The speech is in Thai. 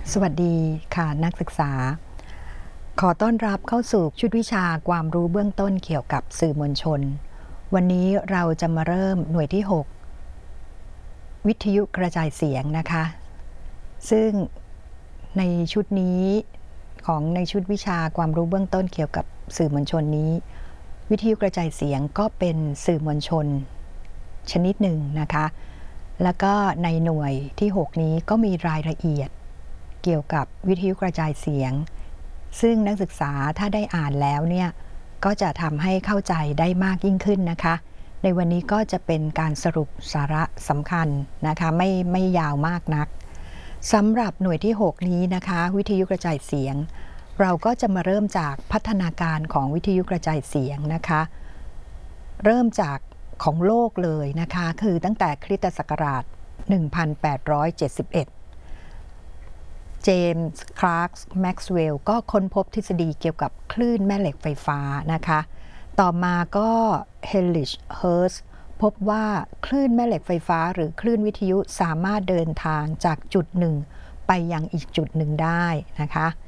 สวัสดีค่ะนักศึกษาขอต้อนรับเข้าสู่ชุดวิชาความรู้เบื้องต้นเกี่ยวกับสื่อมวลชนวันนี้เราจะมาเริ่มหน่วยที่6วิทยุกระจายเสียงนะคะซึ่งในชุดนี้ในชุดวิชาความรู้เบื้องต้นเกี่ยวกับสื่อมวลชนนี้วิทยุกระจายเสียงก็เป็นสื่อมวลชนชนิดหนึ่งนะคะแล้วก็ในหน่วยที่6นี้ก็มีรายละเอียดเกี่ยวกับวิทยุกระจายเสียงซึ่งนักศึกษาถ้าได้อ่านแล้วเนี่ยก็จะทำให้เข้าใจได้มากยิ่งขึ้นนะคะในวันนี้ก็จะเป็นการสรุปสาระสำคัญนะคะไม่ยาวมากนักสำหรับหน่วยที่6นี้นะคะวิทยุกระจายเสียงเราก็จะมาเริ่มจากพัฒนาการของวิทยุกระจายเสียงนะคะเริ่มจากของโลกเลยนะคะคือตั้งแต่คริสตศักราช 1871เจมส์คลาร์กแม็กซ์เวลล์ก็ค้นพบทฤษฎีเกี่ยวกับคลื่นแม่เหล็กไฟฟ้านะคะต่อมาก็เฮนริชเฮิร์สพบว่าคลื่นแม่เหล็กไฟฟ้าหรือคลื่นวิทยุสามารถเดินทางจากจุดหนึ่งไปยังอีกจุดหนึ่งได้นะคะ